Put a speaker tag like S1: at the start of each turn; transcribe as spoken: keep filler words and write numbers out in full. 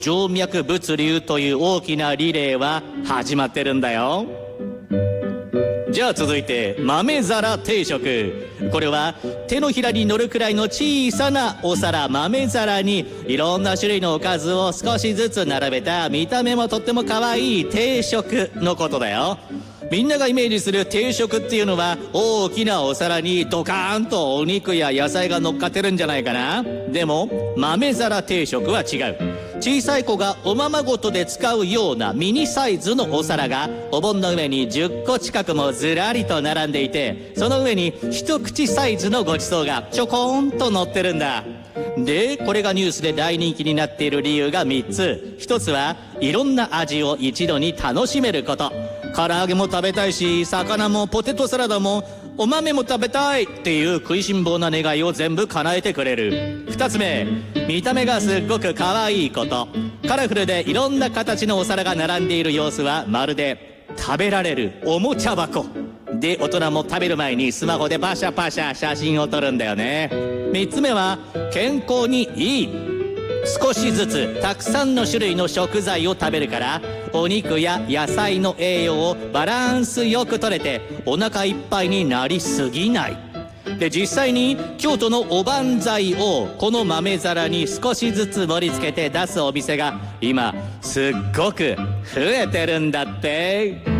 S1: 静脈物流という大きなリレーは始まってるんだよ。じゃあ続いて豆皿定食。これは手のひらに乗るくらいの小さなお皿、豆皿にいろんな種類のおかずを少しずつ並べた見た目もとっても可愛い定食のことだよ。みんながイメージする定食っていうのは大きなお皿にドカーンとお肉や野菜が乗っかってるんじゃないかな。でも豆皿定食は違う。小さい子がおままごとで使うようなミニサイズのお皿がお盆の上にじゅっこ近くもずらりと並んでいて、その上に一口サイズのごちそうがちょこんと乗ってるんだ。でこれがニュースで大人気になっている理由がみっつ。ひとつはいろんな味を一度に楽しめること。唐揚げも食べたいし、魚もポテトサラダもお豆も食べたいっていう食いしん坊な願いを全部叶えてくれる。ふたつめ、見た目がすっごく可愛いこと。カラフルでいろんな形のお皿が並んでいる様子はまるで食べられるおもちゃ箱で、大人も食べる前にスマホでパシャパシャ写真を撮るんだよね。みっつめは健康にいい。少しずつたくさんの種類の食材を食べるからお肉や野菜の栄養をバランスよくとれてお腹いっぱいになりすぎない。で実際に京都のおばんざいをこの豆皿に少しずつ盛り付けて出すお店が今すっごく増えてるんだって。